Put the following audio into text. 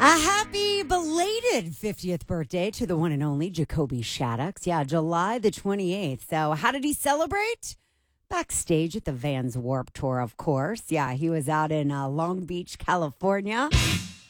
A happy belated 50th birthday to the one and only Jacoby Shaddix. Yeah, July the 28th. So how did he celebrate? Backstage at the Vans Warped Tour, of course. Yeah, he was out in Long Beach, California.